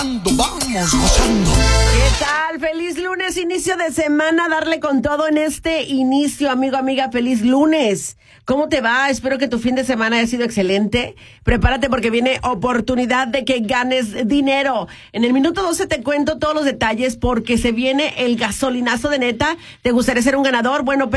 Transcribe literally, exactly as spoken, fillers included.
bailando, vamos gozando. ¿Qué tal? Feliz lunes, inicio de semana, darle con todo en este inicio, amigo, amiga, feliz lunes. ¿Cómo te va? Espero que tu fin de semana haya sido excelente. Prepárate porque viene oportunidad de que ganes dinero. En el minuto doce te cuento todos los detalles porque se viene el gasolinazo de neta. ¿Te gustaría ser un ganador? Bueno,